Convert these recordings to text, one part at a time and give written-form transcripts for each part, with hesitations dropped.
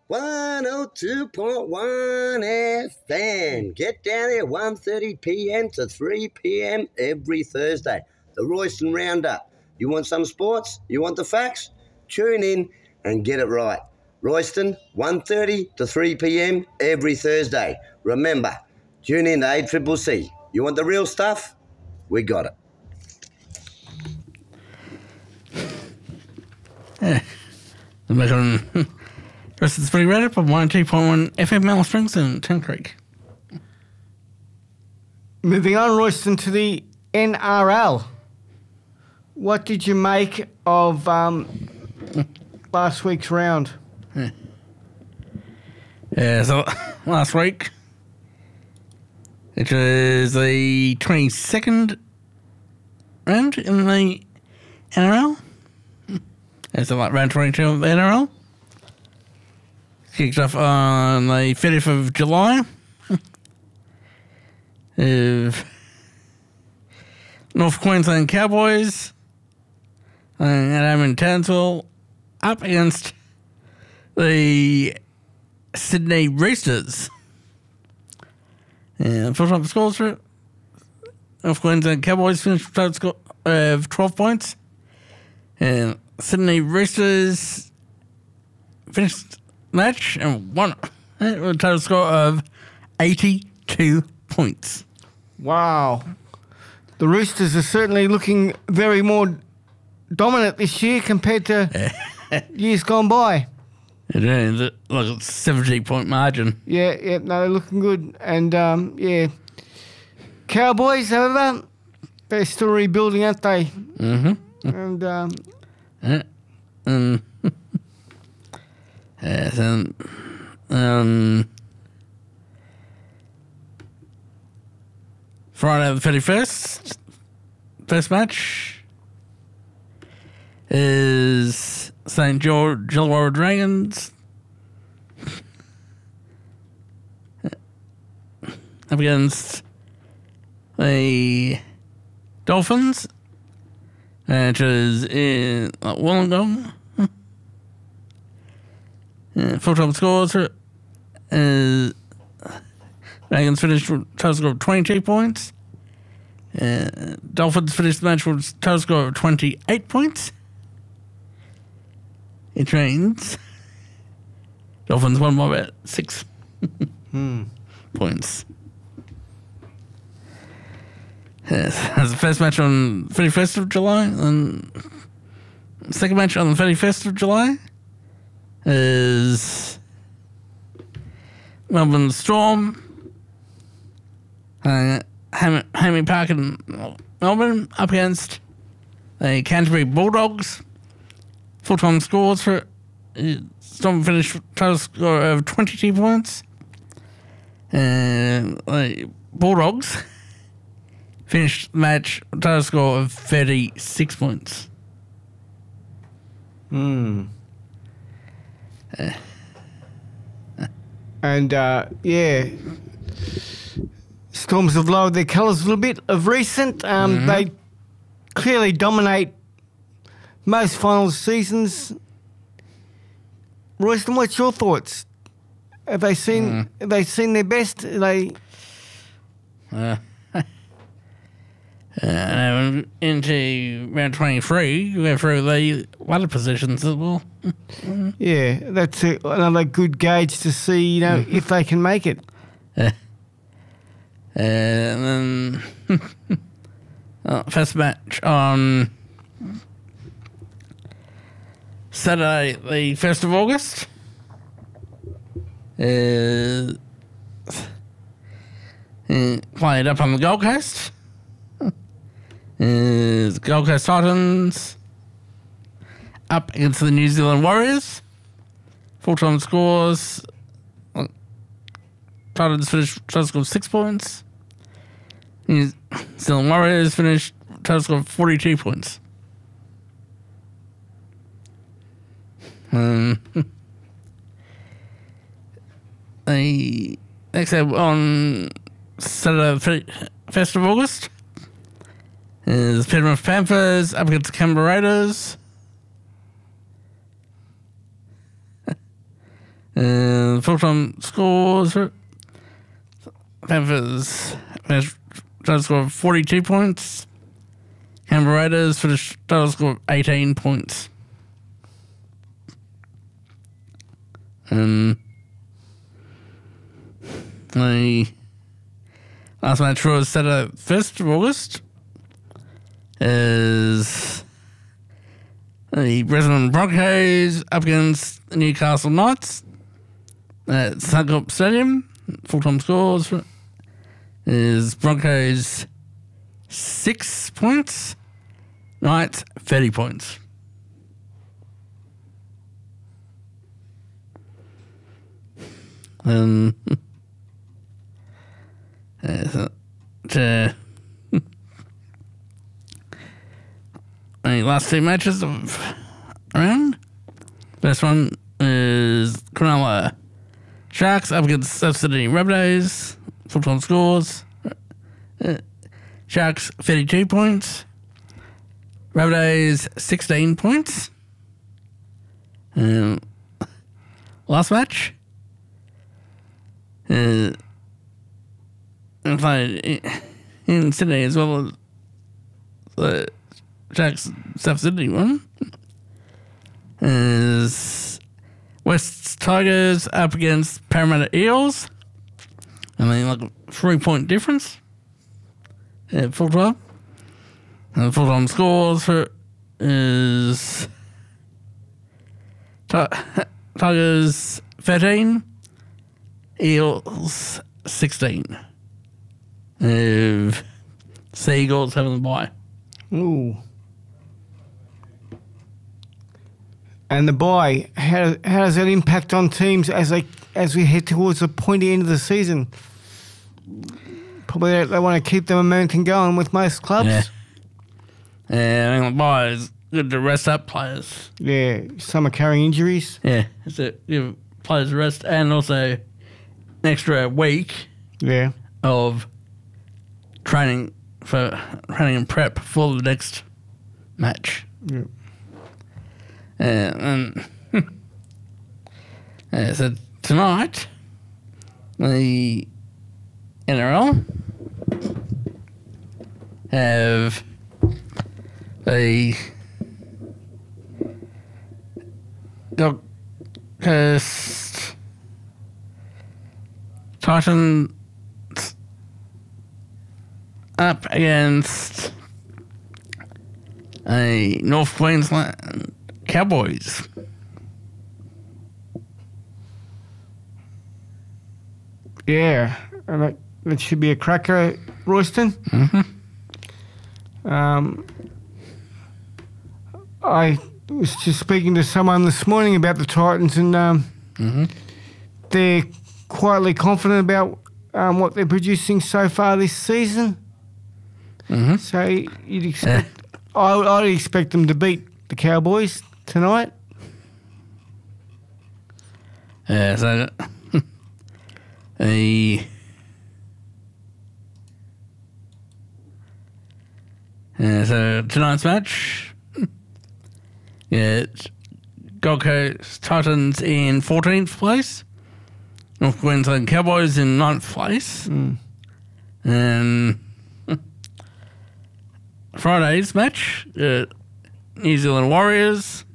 102.1 FM. Get down there 1:30 p.m. to 3 p.m. every Thursday. The Royston Roundup. You want some sports? You want the facts? Tune in and get it right. Royston, 1:30 to 3 p.m. every Thursday. Remember, tune in to ACCC. You want the real stuff? We got it. Yeah. The rest of the Footy Roundup on 102.1 FM Alice Springs and Tin Creek. Moving on, Royston, to the NRL. What did you make of last week's round? So last week, which was the 22nd round in the NRL. So like round 22 of the NRL. Kicked off on the 30th of July. Of North Queensland Cowboys at home in Townsville up against the Sydney Roosters. Full time scores for it. North Queensland Cowboys finished with a total score of 12 points. And Sydney Roosters finished the match and won with a total score of 82 points. Wow. The Roosters are certainly looking very more dominant this year compared to years gone by. It is like a 70-point margin. Yeah, no, they're looking good. And, Cowboys, however, they're still rebuilding, aren't they? Mm-hmm. And, Friday the 31st, first match is St. George Illawarra Dragons up against the Dolphins, which is in Wollongong. Full-time scores Dragons finished with a total score of 22 points. Dolphins finished the match with a total score of 28 points. It rains. Dolphins won by about 6 points. That's the first match on the 31st of July. And the second match on the 31st of July is Melbourne Storm, Hammy Park in Melbourne up against the Canterbury Bulldogs. Full-time scores for Storm finished total score of 22 points. And the Bulldogs finished the match total score of 36 points. And, Storms have lowered their colours a little bit of recent. They clearly dominate most finals seasons. Royston, what's your thoughts? Have they seen their best? Into round 23, you go through the ladder positions as well. Yeah, that's another good gauge to see, if they can make it. And then first match on Saturday, the 1st of August, played up on the Gold Coast. The Gold Coast Titans up against the New Zealand Warriors. Full-time scores. Titans finished total score of 6 points. New Zealand Warriors finished total score of 42 points. The next game on Saturday, 1st of August, is Penrith Panthers up against the Canberra Raiders. Full-time scores. Panthers finished total score of 42 points. Canberra Raiders finished total score of 18 points. And the last match was Saturday, 1st of August, is the Brisbane Broncos up against the Newcastle Knights at Suncorp Stadium. Full-time scores is Broncos 6 points, Knights 30 points. The last two matches of round. First one is Cronulla Sharks up against South Sydney Rabbitohs. Full-time scores. Sharks 32 points. Rabbitohs 16 points. Last match. And played in Sydney as well as the Sharks South Sydney one. Is West Tigers up against Parramatta Eels. I mean, like a 3-point difference at full time. And the full time scores for is Tigers 13, Eels 16. Seagulls having the bye. Ooh. And the bye, how does that impact on teams as we head towards the pointy end of the season? Probably they want to keep the momentum going with most clubs. Yeah. I think the bye is good to rest up players. Yeah, some are carrying injuries. Yeah, so give players a rest and also an extra week of training and prep for the next match. Yeah. And so tonight, the NRL have a Gold Coast Titans up against a North Queensland Cowboys. Yeah, and that should be a cracker, Royston. Mm-hmm. I was just speaking to someone this morning about the Titans, and they're quietly confident about what they're producing so far this season. Mm-hmm. So you'd expect, I'd expect them to beat the Cowboys tonight. Yeah, so so tonight's match, it's Gold Coast Titans in 14th place, North Queensland Cowboys in 9th place, and Friday's match, New Zealand Warriors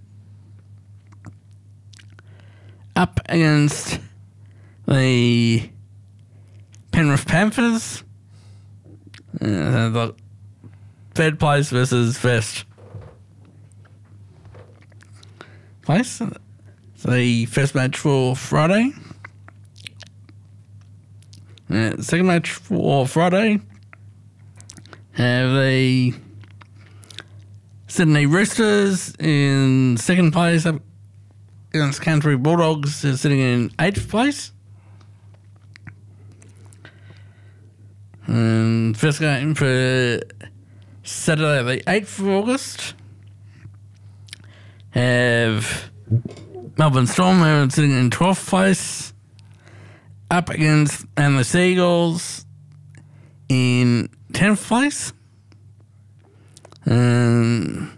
up against the Penrith Panthers. The third place versus first place. So the first match for Friday. Second match for Friday have the Sydney Roosters in second place up against Canterbury Bulldogs, is sitting in 8th place. And first game for Saturday, the 8th of August, have Melbourne Storm, who are sitting in 12th place, up against the Seagulls in 10th place. And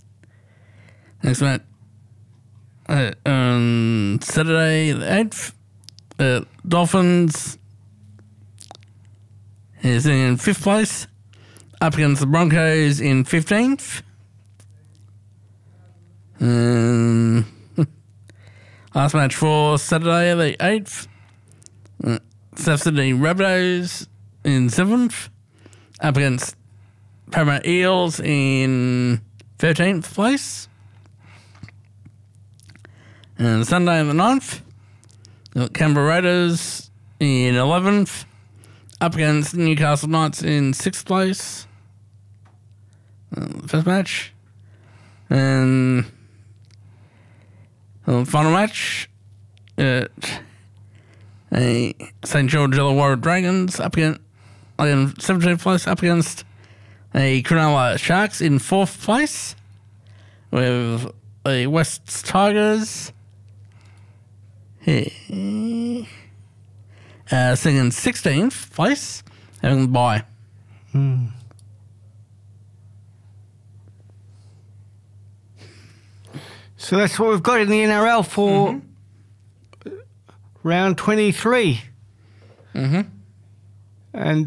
next match on Saturday the 8th Dolphins is in 5th place, up against the Broncos in 15th. Last match for Saturday, the 8th. South Sydney Rabbitohs in 7th, up against Parramatta Eels in 13th place. And Sunday the 9th, Canberra Raiders in 11th, up against Newcastle Knights in 6th place. First match. And the final match, St George Illawarra Dragons up against 17th place, up against Cronulla Sharks in 4th place, with the Wests Tigers sitting in 16th place, having the bye. So that's what we've got in the NRL for round 23. And,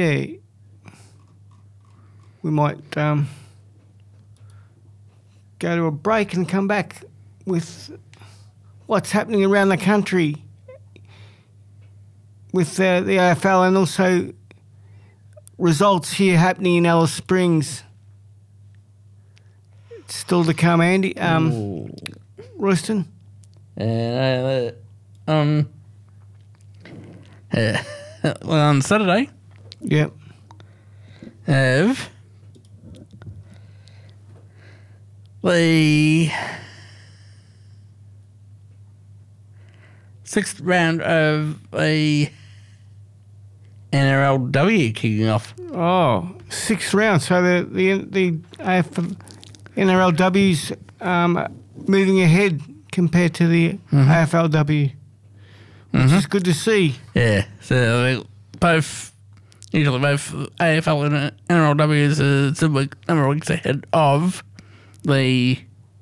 we might go to a break and come back with what's happening around the country with the AFL, and also results here happening in Alice Springs. It's still to come, Andy. Royston? On Saturday, Yep. have the 6th round of the NRLW kicking off. Oh, 6th round. So the NRLW's moving ahead compared to the AFLW, which is good to see. Yeah, so usually both AFL and NRLW is a number of weeks ahead of the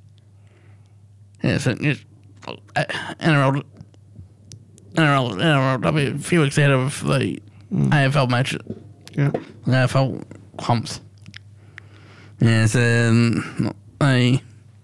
NRLW a few weeks ahead of the AFL match. Yeah. The AFL comps. Yeah, so a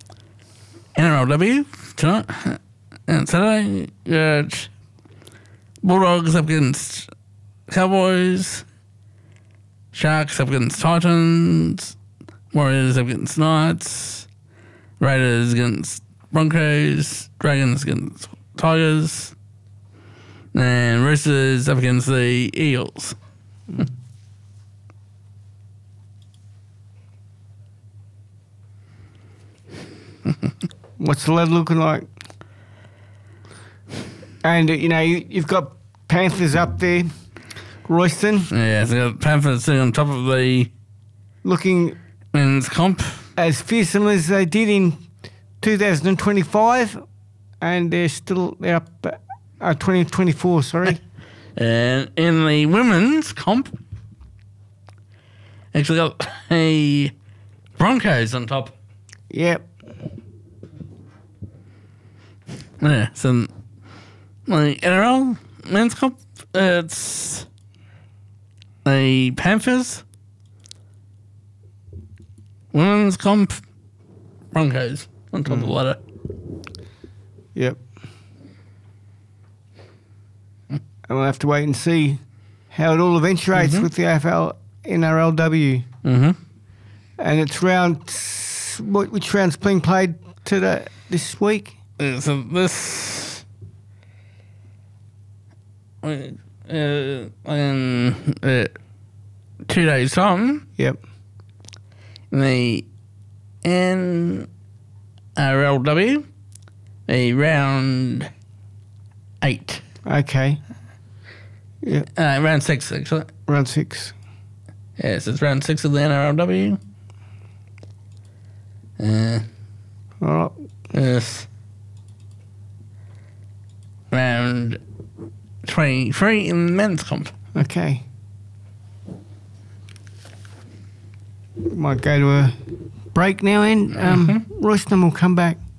NRLW tonight and Saturday. Got Bulldogs up against Cowboys, Sharks up against Titans, Warriors up against Knights, Raiders against Broncos, Dragons against Tigers, and Roosters up against the Eagles. What's the lead looking like? And, you've got Panthers up there, Royston. Yeah, so got Panthers sitting on top of the looking men's comp. As fearsome as they did in 2025, and they're up 2024, sorry. And in the women's comp, actually got a Broncos on top. Yep. Yeah, so the NRL men's comp, it's the Panthers. Women's comp, Broncos on top of the ladder. Yep. And we'll have to wait and see how it all eventuates with the AFL NRLW. And it's which round's being played this week? So this in 2 days' time. Yep. The NRLW, round 8. Okay. Yeah. Round 6, actually. Round 6. Yes, it's round 6 of the NRLW. All right. Yes. Round 23 in the men's comp. Okay. Might go to a break now, and Royston will come back.